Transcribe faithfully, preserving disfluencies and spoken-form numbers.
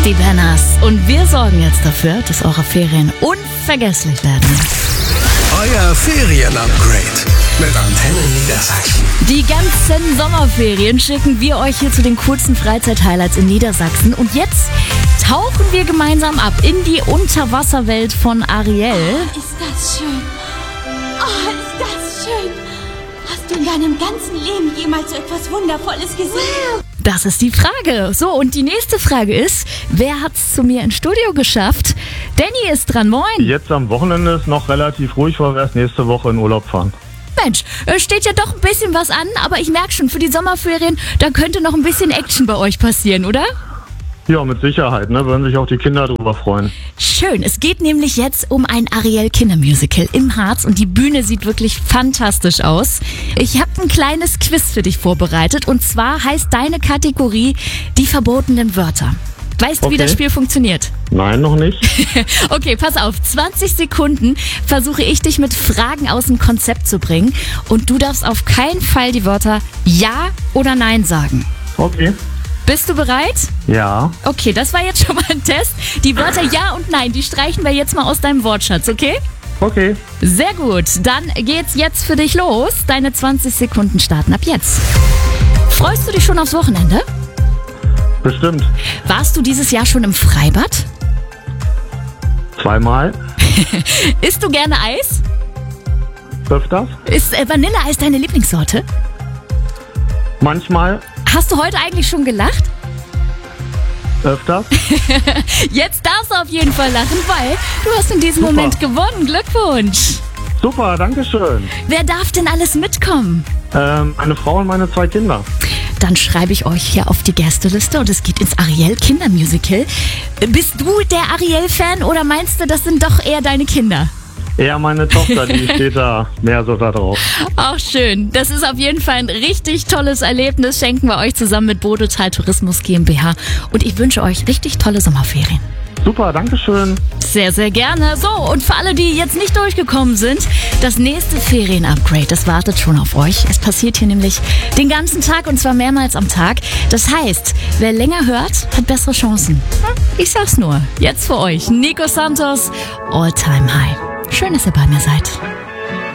Die Banners. Und wir sorgen jetzt dafür, dass eure Ferien unvergesslich werden. Euer Ferien-Upgrade mit Antenne Niedersachsen. Die ganzen Sommerferien schicken wir euch hier zu den coolsten Freizeit-Highlights in Niedersachsen. Und jetzt tauchen wir gemeinsam ab in die Unterwasserwelt von Ariel. Oh, ist das schön. Oh, ist das schön. Hast du in deinem ganzen Leben jemals so etwas Wundervolles gesehen? Das ist die Frage. So, und die nächste Frage ist, wer hat's zu mir ins Studio geschafft? Danny ist dran, moin. Jetzt am Wochenende ist noch relativ ruhig, weil wir erst nächste Woche in Urlaub fahren. Mensch, es steht ja doch ein bisschen was an, aber ich merke schon, für die Sommerferien, da könnte noch ein bisschen Action bei euch passieren, oder? Ja, mit Sicherheit, ne? Würden sich auch die Kinder drüber freuen. Schön, es geht nämlich jetzt um ein Ariel-Kindermusical im Harz und die Bühne sieht wirklich fantastisch aus. Ich habe ein kleines Quiz für dich vorbereitet und zwar heißt deine Kategorie die verbotenen Wörter. Weißt du, Okay. wie das Spiel funktioniert? Nein, noch nicht. Okay, pass auf. zwanzig Sekunden versuche ich dich mit Fragen aus dem Konzept zu bringen und du darfst auf keinen Fall die Wörter Ja oder Nein sagen. Okay. Bist du bereit? Ja. Okay, das war jetzt schon mal ein Test. Die Wörter Ja und Nein, die streichen wir jetzt mal aus deinem Wortschatz, okay? Okay. Sehr gut. Dann geht's jetzt für dich los. Deine zwanzig Sekunden starten ab jetzt. Freust du dich schon aufs Wochenende? Bestimmt. Warst du dieses Jahr schon im Freibad? Zweimal. Isst du gerne Eis? Öfters. Ist äh, Vanilleeis deine Lieblingssorte? Manchmal. Hast du heute eigentlich schon gelacht? Öfters. Jetzt darfst du auf jeden Fall lachen, weil du hast in diesem Super. Moment gewonnen. Glückwunsch. Super, danke schön. Wer darf denn alles mitkommen? Ähm, meine Frau und meine zwei Kinder. Dann schreibe ich euch hier auf die Gästeliste und es geht ins Ariel Kindermusical. Bist du der Ariel-Fan oder meinst du, das sind doch eher deine Kinder? Eher meine Tochter, die steht da mehr so da drauf. Auch schön. Das ist auf jeden Fall ein richtig tolles Erlebnis. Schenken wir euch zusammen mit Bodotal Tourismus GmbH. Und ich wünsche euch richtig tolle Sommerferien. Super, danke schön. Sehr, sehr gerne. So, und für alle, die jetzt nicht durchgekommen sind, das nächste Ferien-Upgrade, das wartet schon auf euch. Es passiert hier nämlich den ganzen Tag und zwar mehrmals am Tag. Das heißt, wer länger hört, hat bessere Chancen. Ich sag's nur. Jetzt für euch, Nico Santos, All Time High. Schön, dass ihr bei mir seid.